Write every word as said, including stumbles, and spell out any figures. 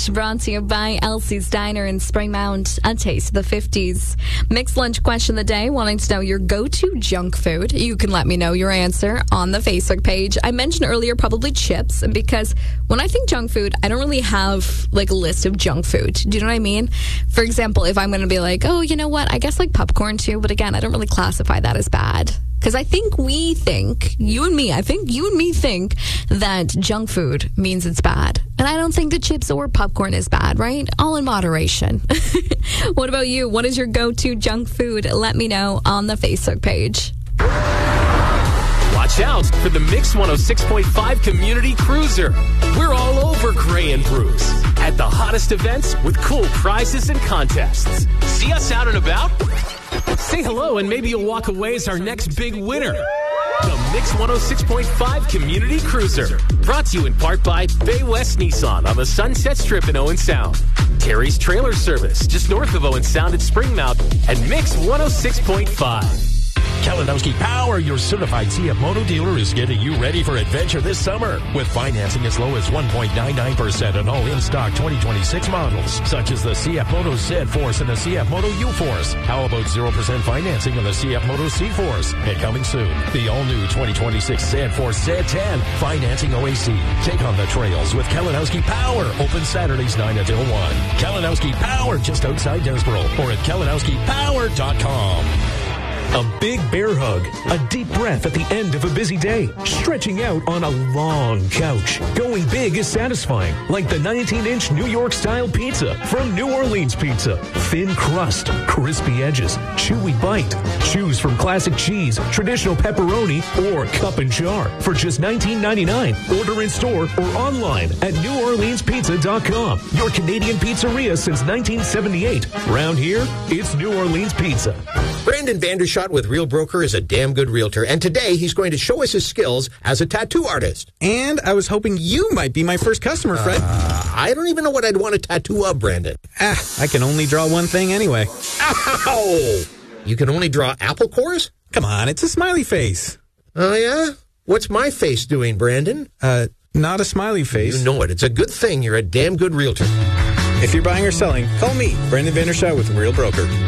Lunch, brought to you by Elsie's Diner in Springmount, a taste of the fifties. Mixed lunch question of the day, wanting to know your go-to junk food. You can let me know your answer on the Facebook page. I mentioned earlier probably chips, because when I think junk food, I don't really have like a list of junk food. Do you know what I mean? For example, if I'm going to be like, oh, you know what? I guess like popcorn too, but again, I don't really classify that as bad. Because I think we think, you and me, I think you and me think that junk food means it's bad. And I don't think that chips or popcorn is bad, right? All in moderation. What about you? What is your go-to junk food? Let me know on the Facebook page. Watch out for the Mix one oh six point five Community Cruiser. We're all over Gray and Bruce at the hottest events with cool prizes and contests. See us out and about? Say hello and maybe you'll walk away as our next big winner. The Mix one oh six point five Community Cruiser. Brought to you in part by Bay West Nissan on the Sunset Strip in Owen Sound. Terry's Trailer Service just north of Owen Sound at Springmount. And Mix one oh six point five. Kalinowski Power, your certified C F Moto dealer, is getting you ready for adventure this summer with financing as low as one point nine nine percent on all in-stock twenty twenty-six models, such as the C F Moto Z-Force and the C F Moto U-Force. How about zero percent financing on the C F Moto C-Force? And coming soon, the all-new twenty twenty-six Z-Force Z ten, financing O A C. Take on the trails with Kalinowski Power, open Saturdays nine until one. Kalinowski Power, just outside Desboro, or at kalinowski power dot com. A big bear hug, a deep breath at the end of a busy day, stretching out on a long couch. Going big is satisfying, like the nineteen-inch New York-style pizza from New Orleans Pizza. Thin crust, crispy edges, chewy bite. Choose from classic cheese, traditional pepperoni, or cup and jar for just nineteen ninety-nine. Order in store or online at new orleans pizza dot com. Your Canadian pizzeria since nineteen seventy-eight. Round here, it's New Orleans Pizza. Brandon Vandershot with Real Broker is a damn good realtor, and today he's going to show us his skills as a tattoo artist. And I was hoping you might be my first customer, Fred. Uh, I don't even know what I'd want a tattoo of, Brandon. Ah, I can only draw one thing anyway. Ow! You can only draw apple cores? Come on, it's a smiley face. Oh, yeah? What's my face doing, Brandon? Uh, not a smiley face. You know it. It's a good thing you're a damn good realtor. If you're buying or selling, call me, Brandon Vandershot with Real Broker.